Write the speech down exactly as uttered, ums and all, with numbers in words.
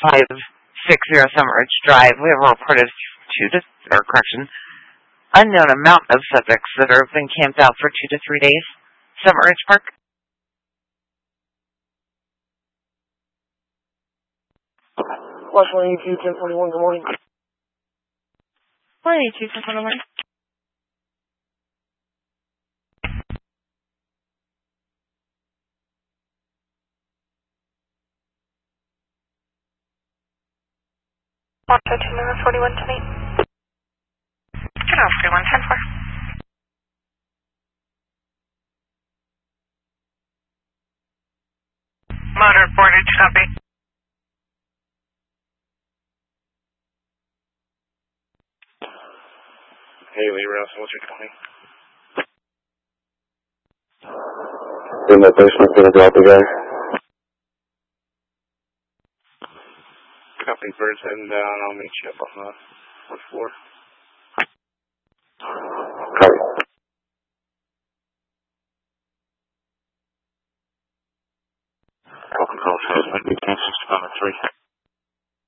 five six zero Summit Ridge Drive. We have a report of two to, or correction, unknown amount of subjects that have been camped out for two to three days. Summit Ridge Park. Washington eighty-two, ten forty-one, good morning. one eighty-two, ten forty-one. Washington forty-one, ten eight. Good on, forty-one, ten four. Motor boardage, copy. Haley, Russell, what's your twenty? In that basement, gonna drop the guy. Copy, birds heading down. I'll meet you up on the fourth floor. Copy. Call control says, maybe ten sixty-five and three.